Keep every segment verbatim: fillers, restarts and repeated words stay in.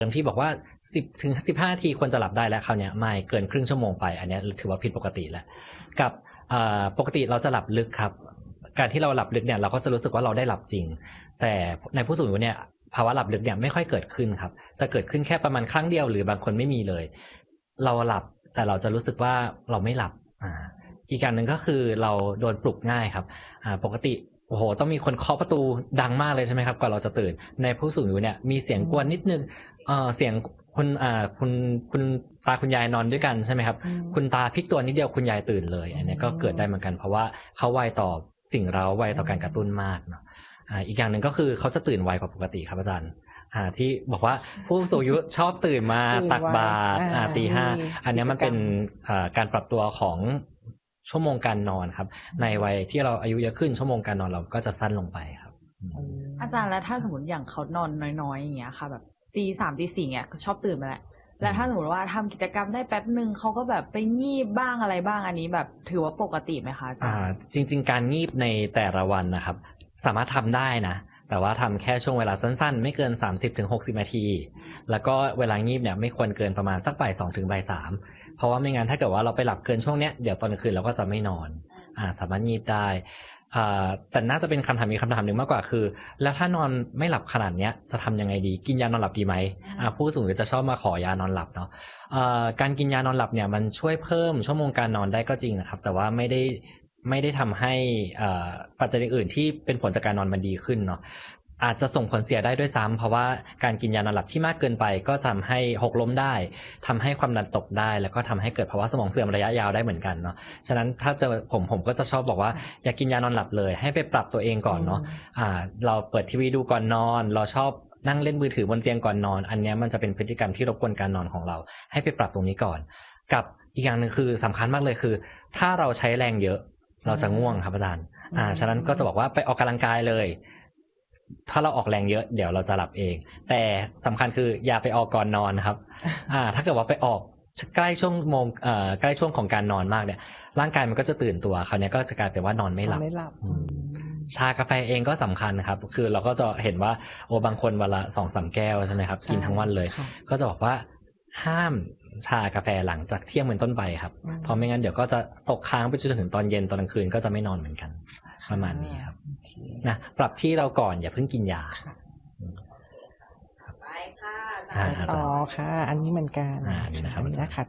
เดิมที่บอกว่าสิบถึงสิบห้านาทีควรจะหลับได้แล้วคราวนี้ไม่เกินครึ่งชั่วโมงไปอันนี้ถือว่าผิดปกติแล้วกับปกติเราจะหลับลึกครับการที่เราหลับลึกเนี่ยเราก็จะรู้สึกว่าเราได้หลับจริงแต่ในผู้สูงอายุเนี่ยภาวะหลับลึกเนี่ยไม่ค่อยเกิดขึ้นครับจะเกิดขึ้นแค่ประมาณครั้งเดียวหรือบางคนไม่มีเลยเราหลับแต่เราจะรู้สึกว่าเราไม่หลับอ่าอีกอย่างหนึ่งก็คือเราโดนปลุกง่ายครับอ่าปกติโอ้โหต้องมีคนเคาะประตูดังมากเลยใช่ไหมครับก่อนเราจะตื่นในผู้สูงอายุเนี่ยมีเสียงกวนนิดนึงเอ่อเสียงคุณอ่าคุณคุณตาคุณยายนอนด้วยกันใช่ไหมครับคุณตาพลิกตัวนิดเดียวคุณยายตื่นเลยอันนี้ก็เกิดได้เหมือนกันเพราะว่าเขาไวต่อสิ่งเร้าไวต่อการกระตุ้นมากเนาะอ่าอีกอย่างหนึ่งก็คือเขาจะตื่นไวกว่าปกติครับอาจารย์อ่าที่บอกว่าผู้สูงอายุชอบตื่นมาตักบาตรอ่าตีห้าอันนี้มันเป็นอ่าการปรับตัวของชั่วโมงการนอนครับในวัยที่เราอายุเยอะขึ้นชั่วโมงการนอนเราก็จะสั้นลงไปครับอาจารย์แล้วถ้าสมมติอย่างเขานอนน้อยๆอย่างเงี้ยค่ะแบบตีสามตีสี่เงี้ยชอบตื่นมาแล้วแล้วถ้าสมมติว่าทำกิจกรรมได้แป๊บนึงเขาก็แบบไปงีบบ้างอะไรบ้างอันนี้แบบถือว่าปกติไหมคะอาจารย์จริงๆการงีบในแต่ละวันนะครับสามารถทำได้นะแต่ว่าทำแค่ช่วงเวลาสั้นๆไม่เกิน สามสิบถึงหกสิบ นาทีแล้วก็เวลางีบเนี่ยไม่ควรเกินประมาณสักบ่ายสองถึงบ่ายสามเพราะว่าไม่งั้นถ้าเกิดว่าเราไปหลับเกินช่วงเนี้ยเดี๋ยวตอนกลางคืนเราก็จะไม่นอนอ่าสามารถงีบได้อ่าแต่น่าจะเป็นคำถามมีคำถามหนึ่งมากกว่าคือแล้วถ้านอนไม่หลับขนาดเนี้ยจะทำยังไงดีกินยานอนหลับดีไหมอ่าผู้สูงอายุจะชอบมาขอยานอนหลับเนาะอ่าการกินยานอนหลับเนี่ยมันช่วยเพิ่มชั่วโมงการนอนได้ก็จริงนะครับแต่ว่าไม่ได้ไม่ได้ทำให้อ่าปัจจัยอื่นที่เป็นผลจากการนอนมันดีขึ้นเนาะอาจจะส่งผลเสียได้ด้วยซ้ำเพราะว่าการกินยานอนหลับที่มากเกินไปก็ทำให้หกล้มได้ทำให้ความดันตกได้แล้วก็ทำให้เกิดภาวะสมองเสื่อมระยะยาวได้เหมือนกันเนาะฉะนั้นถ้าเจอผมผมก็จะชอบบอกว่าอย่ากินยานอนหลับเลยให้ไปปรับตัวเองก่อนเนาะอ่าเราเปิดทีวีดูก่อนนอนเราชอบนั่งเล่นมือถือบนเตียงก่อนนอนอันนี้มันจะเป็นพฤติกรรมที่รบกวนการนอนของเราให้ไปปรับตรงนี้ก่อนกับอีกอย่างนึงคือสำคัญมากเลยคือถ้าเราใช้แรงเยอะเราจะง่วงครับอาจารย์อ่าฉะนั้นก็จะบอกว่าไปออกกำลังกายเลยถ้าเราออกแรงเยอะเดี๋ยวเราจะหลับเองแต่สำคัญคืออย่าไปออกก่อนนอนครับอ่าถ้าเกิดว่าไปออกใกล้ช่วงโมงเอ่อใกล้ช่วงของการนอนมากเนี่ยร่างกายมันก็จะตื่นตัวคราวนี้ก็จะกลายเป็นว่านอนไม่หลับชากาแฟเองก็สำคัญครับคือเราก็จะเห็นว่าโอ้บางคนวันละสองสามแก้วใช่ไหมครับกินทั้งวันเลยก็จะบอกว่าห้ามชากาแฟหลังจากเที่ยงเป็นต้นไปครับเพราะไม่งั้นเดี๋ยวก็จะตกค้างไปจนถึงตอนเย็นตอนกลางคืนก็จะไม่นอนเหมือนกันประมาณนี้ครับนะปรับที่เราก่อนอย่าเพิ่งกินยาไปค่ะต่อค่ะอันนี้เหมือนกันอันนี้นะครับอาจารย์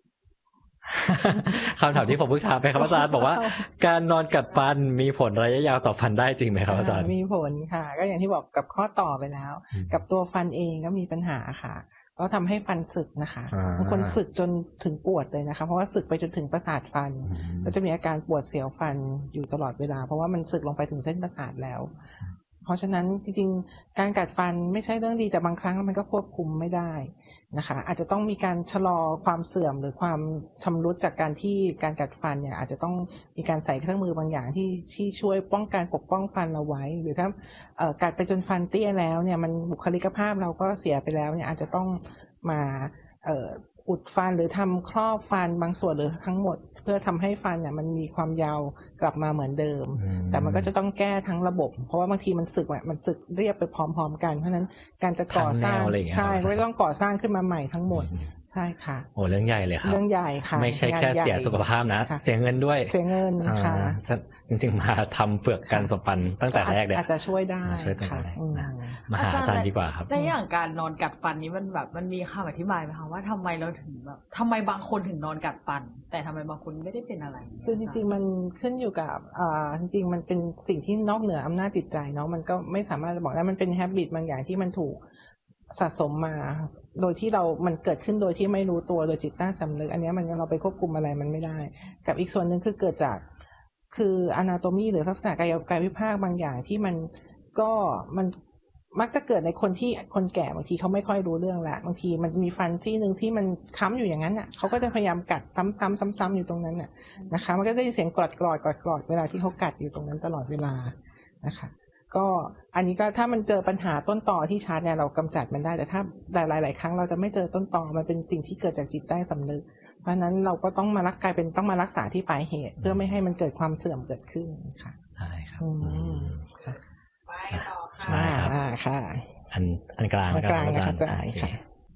คำถามที่ผมเพิ่งถามไปครับอาจารย์บอกว่าการนอนกัดฟันมีผลระยะยาวต่อฟันได้จริงไหมครับอาจารย์มีผลค่ะก็อย่างที่บอกกับข้อต่อไปแล้วกับตัวฟันเองก็มีปัญหาค่ะก็ทำให้ฟันสึกนะคะบางคนสึกจนถึงปวดเลยนะคะเพราะว่าสึกไปจนถึงประสาทฟันก็จะมีอาการปวดเสียวฟันอยู่ตลอดเวลาเพราะว่ามันสึกลงไปถึงเส้นประสาทแล้วเพราะฉะนั้นจริงๆการกัดฟันไม่ใช่เรื่องดีแต่บางครั้งมันก็ควบคุมไม่ได้นะคะอาจจะต้องมีการชะลอความเสื่อมหรือความชำรุดจากการที่การกัดฟันเนี่ยอาจจะต้องมีการใส่เครื่องมือบางอย่างที่ที่ช่วยป้องกันปกป้องฟันเราไว้หรือถ้าเอ่อกัดไปจนฟันเตี้ยแล้วเนี่ยมันบุคลิกภาพเราก็เสียไปแล้วเนี่ยอาจจะต้องมาเอ่ออุดฟันหรือทำครอบฟันบางส่วนหรือทั้งหมดเพื่อทำให้ฟันเนี่ยมันมีความยาวกลับมาเหมือนเดิมแต่มันก็จะต้องแก้ทั้งระบบเพราะว่าบางทีมันสึกมันสึกเรียบไปพร้อมๆกันเพราะนั้นการจะก่อสร้างใช่ก็ต้องก่อสร้างขึ้นมาใหม่ทั้งหมดใช่ค่ะโอ้เรื่องใหญ่เลยครับเรื่องใหญ่ค่ะไม่ใช่แค่เสียสุขภาพนะเสียเงินด้วยเสียเงินค่ะจริงๆมาทำเปลือกกันสมปันตั้งแต่แรกเนี่ยอาจจะช่วยได้ค่ะมาหาอาจารย์ดีกว่าครับแต่อย่างการนอนกัดฟันนี้มันแบบมันมีคำอธิบายไหมคะว่าทำไมเราถึงแบบทำไมบางคนถึงนอนกัดฟันแต่ทำไมบางคนไม่ได้เป็นอะไรคือจริงๆมันขึ้นอยู่กับอ่าจริงๆมันเป็นสิ่งที่นอกเหนืออำนาจจิตใจเนาะมันก็ไม่สามารถบอกได้มันเป็นแฮบิตบางอย่างที่มันถูกสะสมมาโดยที่เรามันเกิดขึ้นโดยที่ไม่รู้ตัวโดยจิตใต้สำนึกอันนี้มันเราไปควบคุมอะไรมันไม่ได้กับอีกส่วนหนึ่งคือเกิดจากคือ anatomy หรือลักษณะกายกายวิภาคบางอย่างที่มันก็มันมักจะเกิดในคนที่คนแก่บางทีเขาไม่ค่อยรู้เรื่องละบางทีมันมีฟันซี่นึงที่มันค้ำอยู่อย่างนั้นน่ะเขาก็จะพยายามกัดซ้ำๆซ้ำๆอยู่ตรงนั้นน่ะนะคะมันก็ได้ยินเสียงกรอดกรอดกรอดกรอดเวลาที่เขากัดอยู่ตรงนั้นตลอดเวลานะคะก็อันนี้ก็ถ้ามันเจอปัญหาต้นตอที่ชัดเนี่ยเรากำจัดมันได้แต่ถ้าหลายหลายครั้งเราจะไม่เจอต้นตอมันเป็นสิ่งที่เกิดจากจิตใต้สำนึกเพราะนั้นเราก็ต้องมารักกลายเป็นต้องมารักษาที่ปลายเหตุเพื่อไม่ให้มันเกิดความเสื่อมเกิดขึ้นค่ะใช่ครับไปต่อค่ะค่ะอันอันกลางกลางอาจารย์ค่ะ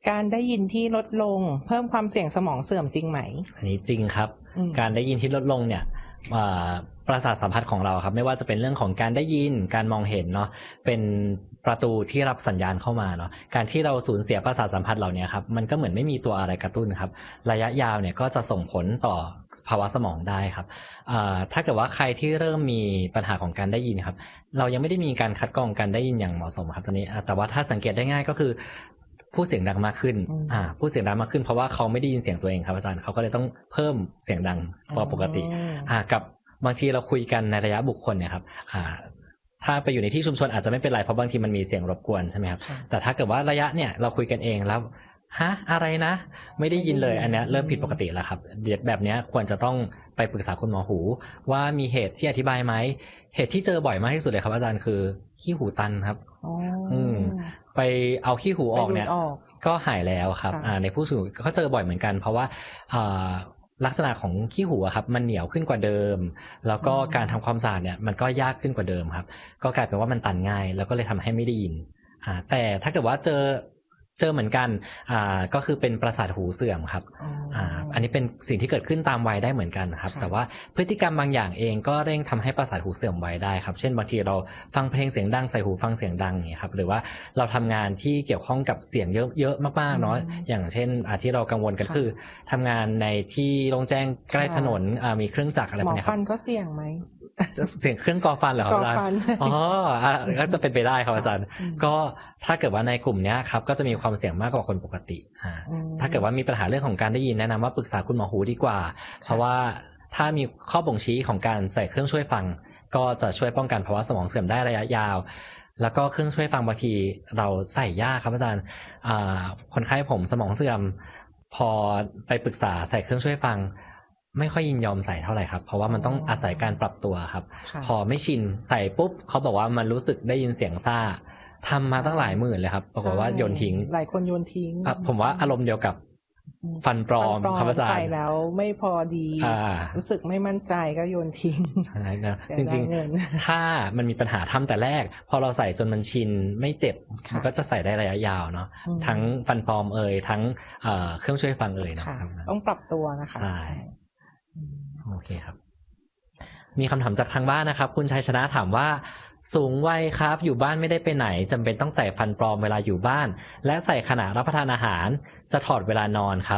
การได้ยินที่ลดลงเพิ่มความเสี่ยงสมองเสื่อมจริงไหมอันนี้จริงครับการได้ยินที่ลดลงเนี่ยประสาทสัมผัสของเราครับไม่ว่าจะเป็นเรื่องของการได้ยินการมองเห็นเนาะเป็นประตูที่รับสัญญาณเข้ามาเนาะการที่เราสูญเสียประสาทสัมผัสเหล่านี้ครับมันก็เหมือนไม่มีตัวอะไรกระตุ้นครับระยะยาวเนี่ยก็จะส่งผลต่อภาวะสมองได้ครับถ้าเกิดว่าใครที่เริ่มมีปัญหาของการได้ยินครับเรายังไม่ได้มีการคัดกรองการได้ยินอย่างเหมาะสมครับตอนนี้แต่ว่าถ้าสังเกตได้ง่ายก็คือพูดเสียงดังมากขึ้นอ่าพูดเสียงดังมากขึ้นเพราะว่าเขาไม่ได้ยินเสียงตัวเองครับอาจารย์เขาก็เลยต้องเพิ่มเสียงดังกว่าปกติอ่ากับบางทีเราคุยกันในระยะบุคคลเนี่ยครับอ่าถ้าไปอยู่ในที่ชุมชนอาจจะไม่เป็นไรเพราะบางทีมันมีเสียงรบกวนใช่ไหมครับแต่ถ้าเกิดว่าระยะเนี่ยเราคุยกันเองแล้วฮะอะไรนะไม่ได้ยินเลยอันนี้เริ่มผิดปกติแล้วครับแบบนี้ควรจะต้องไปปรึกษาคุณหมอหูว่ามีเหตุที่อธิบายไหมเหตุที่เจอบ่อยมากที่สุดเลยครับอาจารย์คือขี้หูตันครับอืมไปเอาขี้หูออกเนี่ยก็หายแล้วครับอ่าในผู้สูงอายุก็เจอบ่อยเหมือนกันเพราะว่าอ่าลักษณะของขี้หูครับมันเหนียวขึ้นกว่าเดิมแล้วก็การทำความสะอาดเนี่ยมันก็ยากขึ้นกว่าเดิมครับก็กลายเป็นว่ามันตันง่ายแล้วก็เลยทำให้ไม่ได้ยินอ่าแต่ถ้าเกิดว่าเจอเจอเหมือนกันอ่าก็คือเป็นประสาทหูเสื่อมครับอ่าอันนี้เป็นสิ่งที่เกิดขึ้นตามวัยได้เหมือนกันครับแต่ว่าพฤติกรรมบางอย่างเองก็เร่งทำให้ประสาทหูเสื่อมไวได้ครับเช่นบางทีเราฟังเพลงเสียงดังใส่หูฟังเสียงดังเนี่ยครับหรือว่าเราทำงานที่เกี่ยวข้องกับเสียงเยอะๆมากๆเนาะอย่างเช่นที่เรากังวลกันคือทำงานในที่โล่งแจ้งใกล้ถนนมีเครื่องจักรอะไรพวกนี้ครับหมอฟันก็เสี่ยงไหมเสียงเครื่องกอฟันเหรอครับอาจารย์อ๋อก็จะเป็นไปได้ครับอาจารย์ก็ถ้าเกิดว่าในกลุ่มนี้ครับก็จะมีความเสี่ยงมากกว่าคนปกติถ้าเกิดว่ามีปัญหาเรื่องของการได้ยินแนะนำว่าปรึกษาคุณหมอหูดีกว่าเพราะว่าถ้ามีข้อบ่งชี้ของการใส่เครื่องช่วยฟังก็จะช่วยป้องกันภาวะสมองเสื่อมได้ระยะยาวแล้วก็เครื่องช่วยฟังบางทีเราใส่ยากครับอาจารย์คนไข้ผมสมองเสื่อมพอไปปรึกษาใส่เครื่องช่วยฟังไม่ค่อยยินยอมใส่เท่าไหร่ครับเพราะว่ามันต้องอาศัยการปรับตัวครับพอไม่ชินใส่ปุ๊บเขาบอกว่ามันรู้สึกได้ยินเสียงซ่าทำมาตั้งหลายหมื่นเลยครับปรากฏว่าโยนทิ้งหลายคนโยนทิ้งผมว่าอารมณ์เดียวกับฟันปลอมครับอาจารย์ใส่แล้วไม่พอดีรู้สึกไม่มั่นใจก็โยนทิ้งใช่นะจริงๆถ้ามันมีปัญหาทำแต่แรกพอเราใส่จนมันชินไม่เจ็บมันก็จะใส่ได้ระยะยาวเนาะทั้งฟันปลอมเอ่ยทั้งเครื่องช่วยฟังเอ่ยนะครับต้องปรับตัวนะคะใช่โอเคครับมีคำถามจากทางบ้านนะครับคุณชัยชนะถามว่าสูงวัยครับอยู่บ้านไม่ได้ไปไหนจำเป็นต้องใส่ฟันปลอมเวลาอยู่บ้านและใส่ขณะรับประทานอาหารจะถอดเวลานอนครับ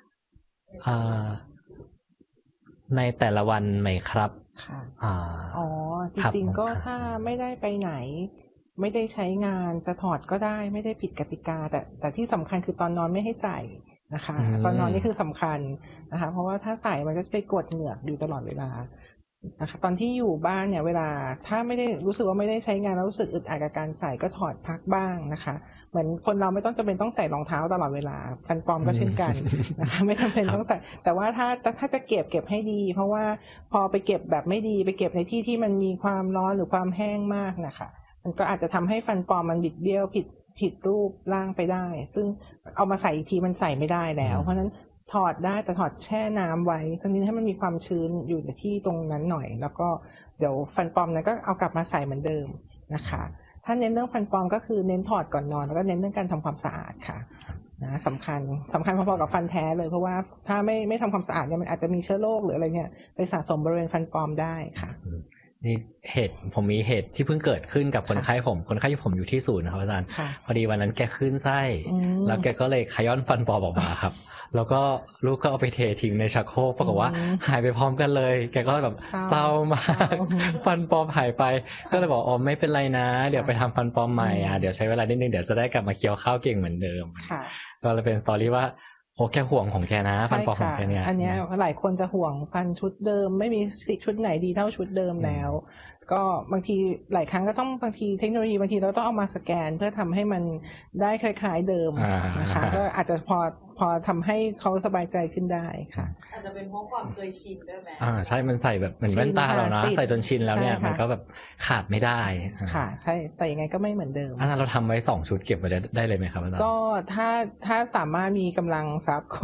ในแต่ละวันไหมครับค่ะอ๋อจริงๆก็ถ้าไม่ได้ไปไหนไม่ได้ใช้งานจะถอดก็ได้ไม่ได้ผิดกติกาแต่แต่ที่สำคัญคือตอนนอนไม่ให้ใส่นะคะตอนนอนนี่คือสำคัญนะคะเพราะว่าถ้าใส่มันก็จะไปกดเหงือกอยู่ตลอดเวลานะคะตอนที่อยู่บ้านเนี่ยเวลาถ้าไม่ได้รู้สึกว่าไม่ได้ใช้งานแล้วรู้สึกอึดอัดกับการใส่ก็ถอดพักบ้างนะคะเหมือนคนเราไม่ต้องจำเป็นต้องใส่รองเท้าตลอดเวลาฟันปลอมก็เช่นกันนะคะไม่จำเป็นต้องใส่แต่ว่าถ้าถ้าจะเก็บเก็บให้ดีเพราะว่าพอไปเก็บแบบไม่ดีไปเก็บในที่ที่มันมีความร้อนหรือความแห้งมากนะคะมันก็อาจจะทำให้ฟันปลอมมันบิดเบี้ยวผิดผิดรูปร่างไปได้ซึ่งเอามาใส่อีกทีมันใส่ไม่ได้แล้วเพราะฉะนั้นถอดได้แต่ถอดแช่น้ำไว้สักนิดให้มันมีความชื้นอยู่ในที่ตรงนั้นหน่อยแล้วก็เดี๋ยวฟันปลอมนั้นก็เอากลับมาใส่เหมือนเดิมนะคะถ้าเน้นเรื่องฟันปลอมก็คือเน้นถอดก่อนนอนแล้วก็เน้นเรื่องการทำความสะอาดค่ะนะสำคัญสำคัญพอๆกับฟันแท้เลยเพราะว่าถ้าไม่ไม่ทำความสะอาดเนี่ยมันอาจจะมีเชื้อโรคหรืออะไรเนี่ยไปสะสมบริเวณฟันปลอมได้ค่ะนี่เหตุผมมีเหตุที่เพิ่งเกิดขึ้นกับคนไข้ผมคนไข้ผมอยู่ที่ศูนย์นะครับอาจารย์พอดีวันนั้นแกขึ้นไส้แล้วแกก็เลยขย้อนฟันปลอมออกมาครับแล้วก็ลูกก็เอาไปเททิ้งในชักโครกปรากฏว่าหายไปพร้อมกันเลยแกก็แบบเศร้ามากฟันปลอมหายไปก็เลยบอกอ๋อไม่เป็นไรนะเดี๋ยวไปทำฟันปลอมใหม่อ่ะเดี๋ยวใช้เวลานิดนึงเดี๋ยวจะได้กลับมาเคี้ยวข้าวเก่งเหมือนเดิมก็เลยเป็นสตอรี่ว่าโอ้แกห่วงของแกนะฟันปลอมของแกเนี่ยอันนี้หลายคนจะห่วงฟันชุดเดิมไม่มีชุดไหนดีเท่าชุดเดิมแล้วก็บางทีหลายครั้งก็ต้องบางทีเทคโนโลยีบางทีเราต้องเอามาสแกนเพื่อทำให้มันได้คล้ายๆเดิมนะคะก็อาจจะพอพอทำให้เขาสบายใจขึ้นได้ค่ะอาจจะเป็นเพราะความเคยชินด้วยไหมอ่าใช่มันใส่แบบเหมือนแว่นตาเรานะใส่จนชินแล้วเนี่ยมันก็แบบขาดไม่ได้ค่ะใช่ใส่ยังไงก็ไม่เหมือนเดิมอาจารย์เราทำไว้สองชุดเก็บไว้ได้เลยไหมครับอาจารย์ก็ถ้าถ้าสามารถมีกำลังทรัพย์